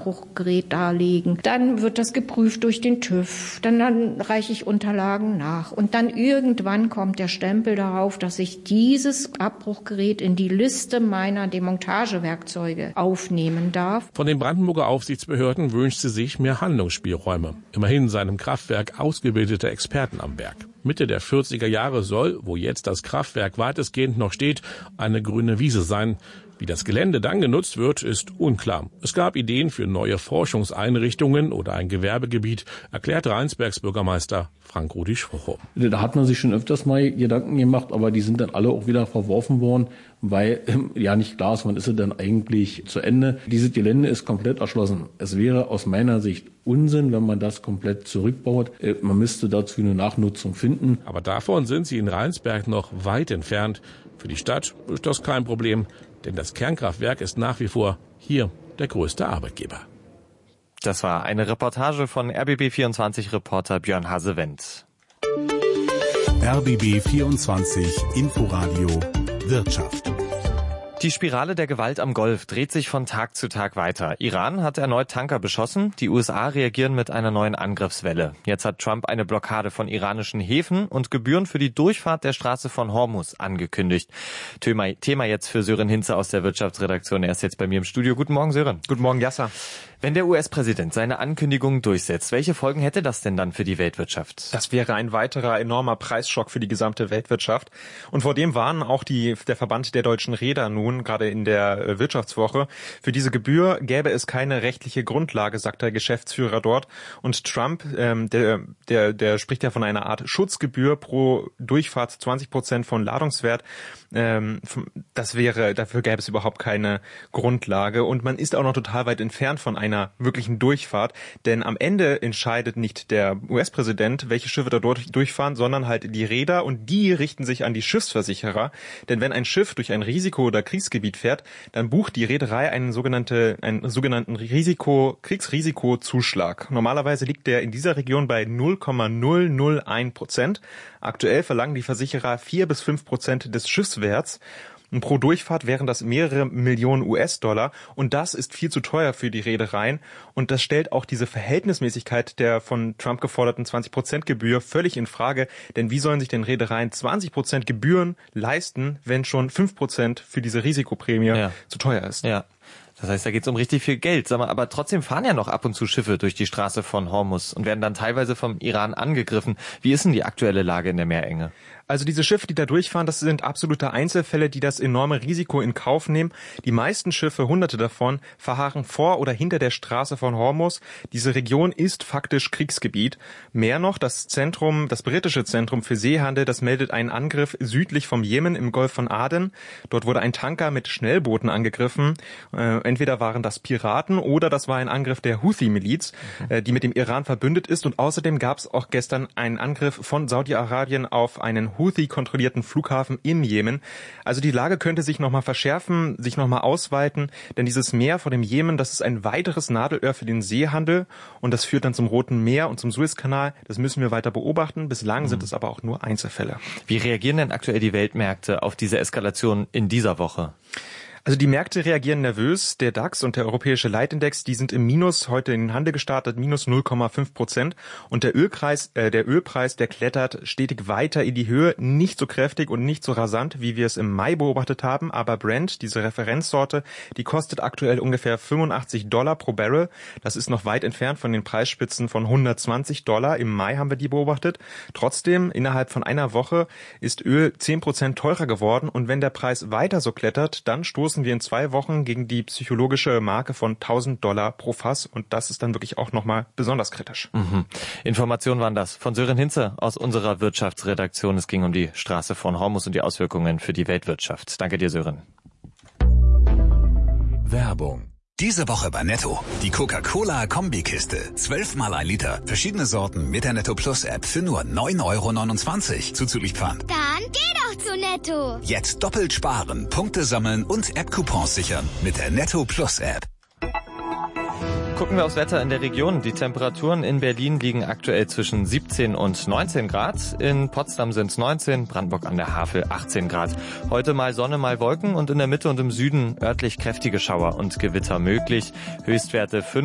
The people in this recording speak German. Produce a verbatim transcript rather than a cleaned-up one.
Abbruchgerät darlegen. Dann wird das geprüft durch den TÜV. Dann, dann reiche ich Unterlagen nach. Und dann irgendwann kommt der Stempel darauf, dass ich dieses Abbruchgerät in die Liste meiner Demontagewerkzeuge aufnehmen darf. Von den Brandenburger Aufsichtsbehörden wünscht sie sich mehr Handlungsspielräume. Immerhin in seinem Kraftwerk ausgebildete Experten am Werk. Mitte der vierziger Jahre soll, wo jetzt das Kraftwerk weitestgehend noch steht, eine grüne Wiese sein. Wie das Gelände dann genutzt wird, ist unklar. Es gab Ideen für neue Forschungseinrichtungen oder ein Gewerbegebiet, erklärt Rheinsbergs Bürgermeister Frank-Rudi Schwocho. Da hat man sich schon öfters mal Gedanken gemacht, aber die sind dann alle auch wieder verworfen worden, weil ähm, ja nicht klar ist, wann ist es denn eigentlich zu Ende. Dieses Gelände ist komplett erschlossen. Es wäre aus meiner Sicht Unsinn, wenn man das komplett zurückbaut. Äh, man müsste dazu eine Nachnutzung finden. Aber davon sind sie in Rheinsberg noch weit entfernt. Für die Stadt ist das kein Problem, denn das Kernkraftwerk ist nach wie vor hier der größte Arbeitgeber. Das war eine Reportage von R B B vierundzwanzig-Reporter Björn Hasewendt. R B B vierundzwanzig Inforadio Wirtschaft. Die Spirale der Gewalt am Golf dreht sich von Tag zu Tag weiter. Iran hat erneut Tanker beschossen. Die U S A reagieren mit einer neuen Angriffswelle. Jetzt hat Trump eine Blockade von iranischen Häfen und Gebühren für die Durchfahrt der Straße von Hormuz angekündigt. Thema, Thema jetzt für Sören Hinze aus der Wirtschaftsredaktion. Er ist jetzt bei mir im Studio. Guten Morgen, Sören. Guten Morgen, Yasser. Wenn der U S-Präsident seine Ankündigungen durchsetzt, welche Folgen hätte das denn dann für die Weltwirtschaft? Das wäre ein weiterer enormer Preisschock für die gesamte Weltwirtschaft. Und vor dem warnen auch die, der Verband der deutschen Reeder nun, gerade in der Wirtschaftswoche. Für diese Gebühr gäbe es keine rechtliche Grundlage, sagt der Geschäftsführer dort. Und Trump, ähm, der, der, der spricht ja von einer Art Schutzgebühr pro Durchfahrt, zwanzig Prozent von Ladungswert. Ähm, das wäre, dafür gäbe es überhaupt keine Grundlage. Und man ist auch noch total weit entfernt von einer einer wirklichen Durchfahrt, denn am Ende entscheidet nicht der U S-Präsident, welche Schiffe da dort durchfahren, sondern halt die Reeder und die richten sich an die Schiffsversicherer, denn wenn ein Schiff durch ein Risiko- oder Kriegsgebiet fährt, dann bucht die Reederei einen, sogenannte, einen sogenannten Risiko, Kriegsrisikozuschlag. Normalerweise liegt der in dieser Region bei null Komma null null eins Prozent. Aktuell verlangen die Versicherer vier bis fünf Prozent des Schiffswerts. Und pro Durchfahrt wären das mehrere Millionen U S-Dollar und das ist viel zu teuer für die Reedereien und das stellt auch diese Verhältnismäßigkeit der von Trump geforderten zwanzig Prozent Gebühr völlig in Frage, denn wie sollen sich denn Reedereien zwanzig Prozent Gebühren leisten, wenn schon fünf Prozent für diese Risikoprämie ja. zu teuer ist? Ja. Das heißt, da geht es um richtig viel Geld. Sag mal, aber trotzdem fahren ja noch ab und zu Schiffe durch die Straße von Hormuz und werden dann teilweise vom Iran angegriffen. Wie ist denn die aktuelle Lage in der Meerenge? Also diese Schiffe, die da durchfahren, das sind absolute Einzelfälle, die das enorme Risiko in Kauf nehmen. Die meisten Schiffe, hunderte davon, verharren vor oder hinter der Straße von Hormuz. Diese Region ist faktisch Kriegsgebiet. Mehr noch, das Zentrum, das britische Zentrum für Seehandel, das meldet einen Angriff südlich vom Jemen im Golf von Aden. Dort wurde ein Tanker mit Schnellbooten angegriffen. Äh, entweder waren das Piraten oder das war ein Angriff der Houthi-Miliz, äh, die mit dem Iran verbündet ist. Und außerdem gab es auch gestern einen Angriff von Saudi-Arabien auf einen Houthi-kontrollierten Flughafen in Jemen. Also die Lage könnte sich nochmal verschärfen, sich nochmal ausweiten, denn dieses Meer vor dem Jemen, das ist ein weiteres Nadelöhr für den Seehandel und das führt dann zum Roten Meer und zum Suezkanal. Das müssen wir weiter beobachten. Bislang mhm. sind es aber auch nur Einzelfälle. Wie reagieren denn aktuell die Weltmärkte auf diese Eskalation in dieser Woche? Also die Märkte reagieren nervös. Der DAX und der europäische Leitindex, die sind im Minus heute in den Handel gestartet, minus null Komma fünf Prozent. Und der Ölpreis, äh, der Ölpreis, der klettert stetig weiter in die Höhe. Nicht so kräftig und nicht so rasant, wie wir es im Mai beobachtet haben. Aber Brent, diese Referenzsorte, die kostet aktuell ungefähr fünfundachtzig Dollar pro Barrel. Das ist noch weit entfernt von den Preisspitzen von hundertzwanzig Dollar. Im Mai haben wir die beobachtet. Trotzdem, innerhalb von einer Woche ist Öl zehn Prozent teurer geworden. Und wenn der Preis weiter so klettert, dann stoßen wir in zwei Wochen gegen die psychologische Marke von tausend Dollar pro Fass und das ist dann wirklich auch nochmal besonders kritisch. Mhm. Informationen waren das von Sören Hinze aus unserer Wirtschaftsredaktion. Es ging um die Straße von Hormuz und die Auswirkungen für die Weltwirtschaft. Danke dir, Sören. Werbung. Diese Woche bei Netto. Die Coca-Cola-Kombikiste. Zwölfmal ein Liter. Verschiedene Sorten mit der Netto Plus App für nur neun Euro neunundzwanzig. Zuzüglich Pfand. Dann geh doch zu Netto. Jetzt doppelt sparen, Punkte sammeln und App-Coupons sichern mit der Netto Plus App. Gucken wir aufs Wetter in der Region. Die Temperaturen in Berlin liegen aktuell zwischen siebzehn und neunzehn Grad. In Potsdam sind es neunzehn, Brandenburg an der Havel achtzehn Grad. Heute mal Sonne, mal Wolken und in der Mitte und im Süden örtlich kräftige Schauer und Gewitter möglich. Höchstwerte fünf.